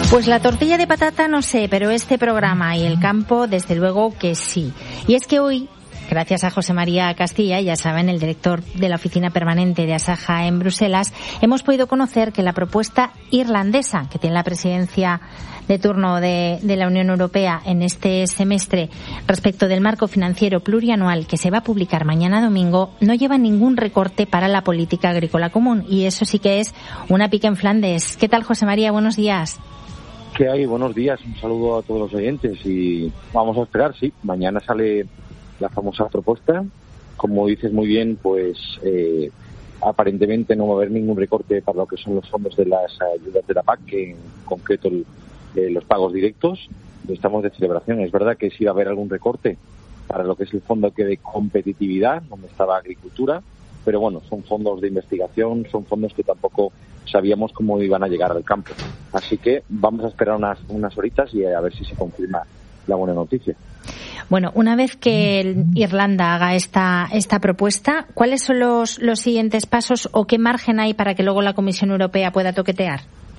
Pues la tortilla de patata no sé, pero este programa y el campo desde luego que sí. Y es que hoy, gracias a José María Castilla, ya saben, el director de la oficina permanente de Asaja en Bruselas, hemos podido conocer que la propuesta irlandesa que tiene la presidencia de turno de la Unión Europea en este semestre respecto del marco financiero plurianual que se va a publicar mañana domingo no lleva ningún recorte para la política agrícola común, y eso sí que es una pica en Flandes. ¿Qué tal, José María? Buenos días. ¿Qué hay? Buenos días, un saludo a todos los oyentes y vamos a esperar, sí, mañana sale la famosa propuesta. Como dices muy bien, pues aparentemente no va a haber ningún recorte para lo que son los fondos de las ayudas de la PAC, que en concreto los pagos directos. Estamos de celebración. Es verdad que sí va a haber algún recorte para lo que es el fondo de competitividad, donde estaba agricultura, pero bueno, son fondos de investigación, son fondos que tampoco sabíamos cómo iban a llegar al campo. Así que vamos a esperar unas horitas y a ver si se confirma la buena noticia. Bueno, una vez que Irlanda haga esta propuesta, ¿cuáles son los siguientes pasos o qué margen hay para que luego la Comisión Europea pueda toquetear?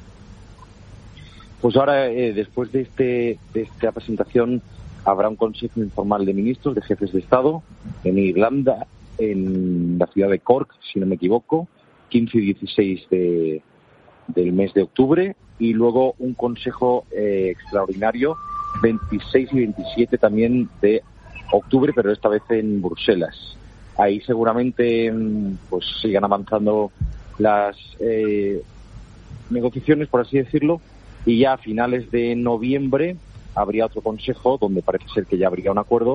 Pues ahora, después de esta presentación, habrá un consejo informal de ministros, de jefes de Estado, en Irlanda, en la ciudad de Cork, si no me equivoco, 15 y 16 del mes de octubre, y luego un consejo extraordinario 26 y 27 también de octubre, pero esta vez en Bruselas. Ahí seguramente pues sigan avanzando las negociaciones, por así decirlo, y ya a finales de noviembre habría otro consejo donde parece ser que ya habría un acuerdo